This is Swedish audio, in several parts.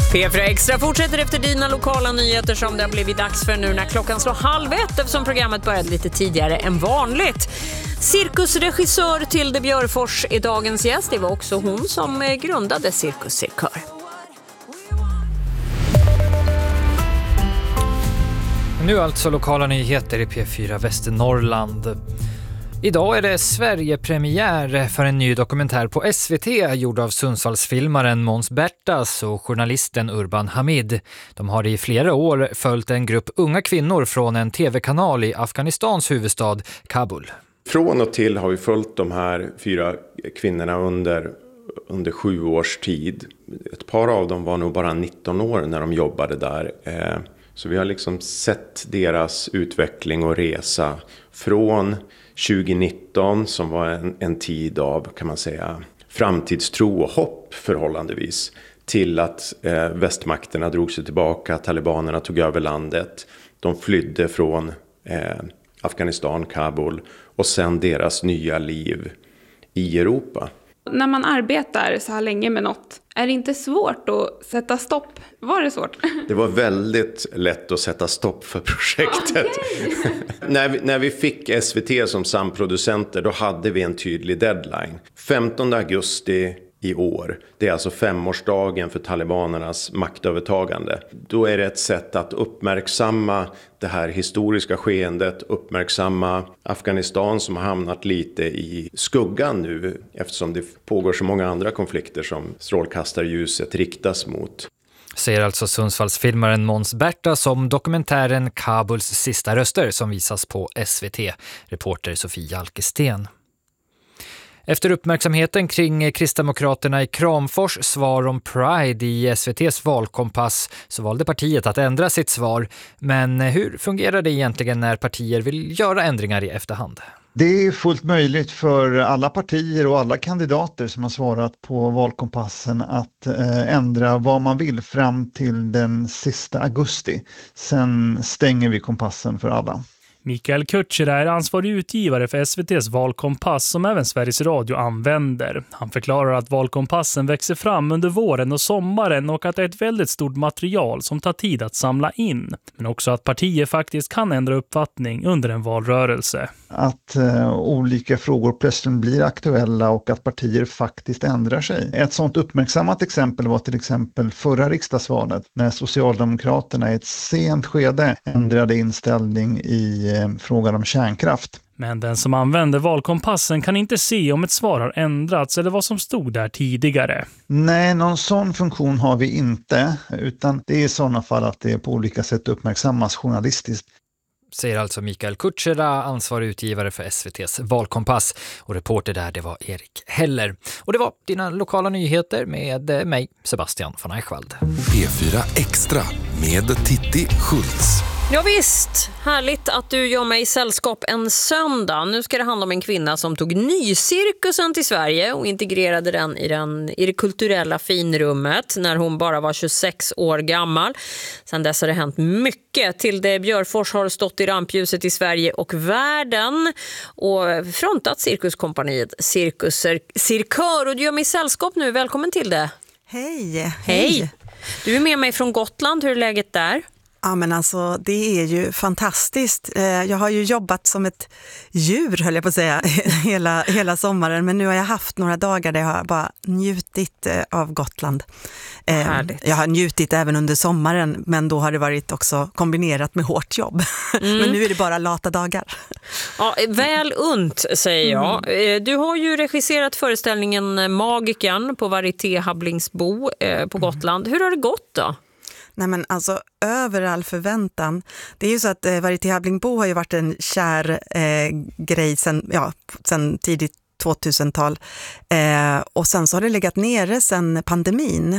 P4 Extra fortsätter efter dina lokala nyheter som det har blivit dags för nu när klockan slår 12:30 eftersom programmet började lite tidigare än vanligt. Cirkusregissör Tilde Björfors är dagens gäst. Det var också hon som grundade Cirkus Cirkör. Nu alltså lokala nyheter i P4 Västernorrland. Idag är det Sverigepremiär för en ny dokumentär på SVT gjord av Sundsvallsfilmaren Måns Bertas och journalisten Urban Hamid. De har i flera år följt en grupp unga kvinnor från en tv-kanal i Afghanistans huvudstad Kabul. Från och till har vi följt de här 4 kvinnorna under 7 års tid. Ett par av dem var nog bara 19 år när de jobbade där. Så vi har liksom sett deras utveckling och resa från 2019 som var en tid av, kan man säga, framtidstro och hopp förhållandevis, till att västmakterna drog sig tillbaka, talibanerna tog över landet, de flydde från Afghanistan, Kabul, och sen deras nya liv i Europa. När man arbetar så här länge med något, är det inte svårt att sätta stopp? Var det svårt? Det var väldigt lätt att sätta stopp för projektet. När vi fick SVT som samproducenter, då hade vi en tydlig deadline. 15 augusti i år, det är alltså 5-årsdagen för talibanernas maktövertagande. Då är det ett sätt att uppmärksamma det här historiska skeendet, uppmärksamma Afghanistan som har hamnat lite i skuggan nu eftersom det pågår så många andra konflikter som strålkastarljuset riktas mot. Säger alltså Sundsvallsfilmaren Måns Berta som dokumentären Kabuls sista röster som visas på SVT. Reporter Sofie Alkesten. Efter uppmärksamheten kring Kristdemokraterna i Kramfors svar om Pride i SVT:s valkompass så valde partiet att ändra sitt svar. Men hur fungerar det egentligen när partier vill göra ändringar i efterhand? Det är fullt möjligt för alla partier och alla kandidater som har svarat på valkompassen att ändra vad man vill fram till den sista augusti. Sen stänger vi kompassen för alla. Mikael Kutschera är ansvarig utgivare för SVT:s valkompass som även Sveriges Radio använder. Han förklarar att valkompassen växer fram under våren och sommaren och att det är ett väldigt stort material som tar tid att samla in. Men också att partier faktiskt kan ändra uppfattning under en valrörelse. Att olika frågor plötsligt blir aktuella och att partier faktiskt ändrar sig. Ett sådant uppmärksammat exempel var till exempel förra riksdagsvalet när Socialdemokraterna i ett sent skede ändrade inställning i frågan om kärnkraft. Men den som använder valkompassen kan inte se om ett svar har ändrats eller vad som stod där tidigare. Nej, någon sån funktion har vi inte, utan det är i sådana fall att det på olika sätt uppmärksammas journalistiskt. Säger alltså Mikael Kutschera, ansvarig utgivare för SVT:s valkompass. Och reporter där, det var Erik Heller. Och det var dina lokala nyheter med mig, Sebastian von Eichwald. P4 Extra med Titti Schultz. Ja visst, härligt att du gör mig sällskap en söndag. Nu ska det handla om en kvinna som tog nycirkusen till Sverige och integrerade den i det kulturella finrummet när hon bara var 26 år gammal. Sen dess har det hänt mycket. Tilde Björfors har stått i rampljuset i Sverige och världen och frontat cirkuskompaniet Cirkus Cirkör. Och du gör mig sällskap nu. Välkommen till det. Hej. Du är med mig från Gotland. Hur är läget där? Ja, men alltså det är ju fantastiskt. Jag har ju jobbat som ett djur, höll jag på att säga, hela sommaren. Men nu har jag haft några dagar där jag har bara njutit av Gotland. Jag har njutit även under sommaren, men då har det varit också kombinerat med hårt jobb. Men nu är det bara lata dagar. Ja, väl unt, säger jag. Du har ju regisserat föreställningen Magiken på Varieté Habblingsbo på Gotland. Hur har det gått då? Nej, men alltså över all förväntan. Det är ju så att Varieté Habblingsbo har ju varit en kär grej sen tidigt 2000-tal. Och sen så har det legat nere sen pandemin.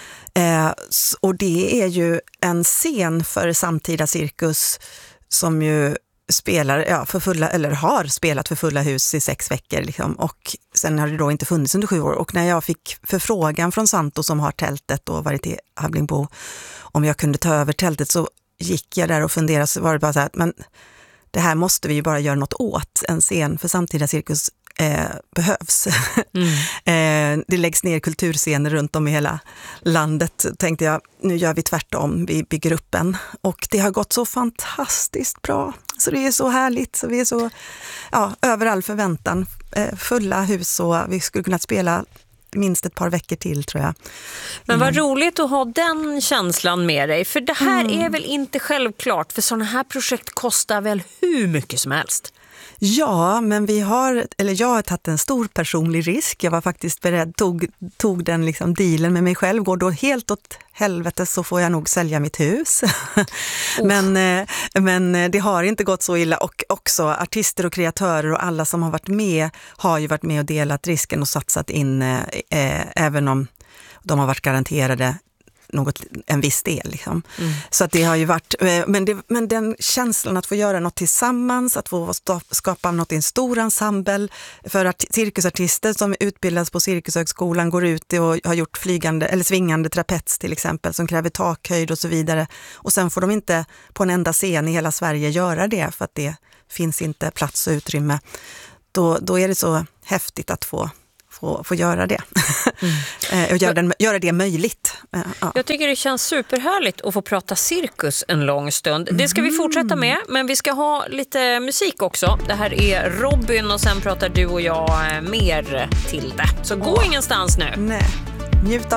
Och det är ju en scen för samtida cirkus som ju spelar för fulla, eller har spelat för fulla hus i 6 veckor liksom. Och sen har det då inte funnits under 7 år. Och när jag fick förfrågan från Santo som har tältet och Varieté Habblingsbo om jag kunde ta över tältet, så gick jag där och funderade, så var det bara så här, men det här måste vi ju bara göra något åt. En scen för samtida cirkus behövs. Det läggs ner kulturscener runt om i hela landet. Tänkte jag, nu gör vi tvärtom, vi bygger upp en. Och det har gått så fantastiskt bra. Så det är så härligt, så vi är så över all förväntan. Fulla hus och vi skulle kunna spela minst ett par veckor till, tror jag. Men vad roligt att ha den känslan med dig. För det här är väl inte självklart, för sådana här projekt kostar väl hur mycket som helst? Ja, men jag har tagit en stor personlig risk. Jag var faktiskt beredd, tog den liksom dealen med mig själv. Går då helt åt helvete så får jag nog sälja mitt hus. Men det har inte gått så illa. Och också artister och kreatörer och alla som har varit med har ju varit med och delat risken och satsat in, även om de har varit garanterade en viss del liksom. Så att det har ju varit, men den känslan att få göra något tillsammans, att få skapa något i en stor ensemble, för att cirkusartister som utbildas på Cirkushögskolan går ut och har gjort flygande eller svingande trapets till exempel, som kräver takhöjd och så vidare, och sen får de inte på en enda scen i hela Sverige göra det för att det finns inte plats och utrymme. Då är det så häftigt att få göra det. Och göra det möjligt. Ja. Jag tycker det känns superhärligt att få prata cirkus en lång stund. Det ska vi fortsätta med, men vi ska ha lite musik också. Det här är Robin och sen pratar du och jag mer till det. Så gå ingenstans nu. Nej, njut